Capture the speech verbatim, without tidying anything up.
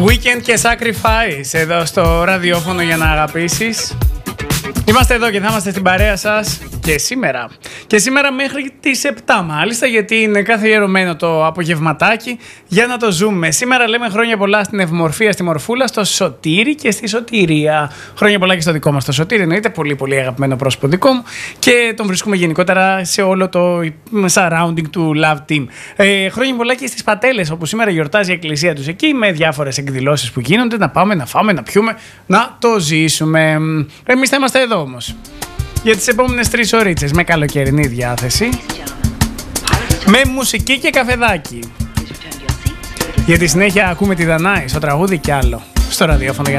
Weekend και Sacrifice εδώ στο ραδιόφωνο για να αγαπήσεις. Είμαστε εδώ και θα είμαστε στην παρέα σας και σήμερα. Και σήμερα μέχρι τις επτά μάλιστα, γιατί είναι καθιερωμένο το απογευματάκι για να το ζούμε. Σήμερα λέμε χρόνια πολλά στην Ευμορφία, στη Μορφούλα, στο Σωτήρι και στη Σωτηρία. Χρόνια πολλά και στο δικό μας το Σωτήρι, εννοείται, πολύ πολύ αγαπημένο πρόσωπο δικό μου και τον βρίσκουμε γενικότερα σε όλο το surrounding του Love Team. Ε, χρόνια πολλά και στις Πατέλες, όπου σήμερα γιορτάζει η εκκλησία τους εκεί με διάφορες εκδηλώσεις που γίνονται. Να πάμε, να φάμε, να πιούμε, να το ζήσουμε. Εμείς θα είμαστε εδώ όμως για τις επόμενες τρεις ωρίτσες με καλοκαιρινή διάθεση, με μουσική και καφεδάκι. Για τη συνέχεια ακούμε τη Δανάη στο τραγούδι κι άλλο στο ραδιόφωνο.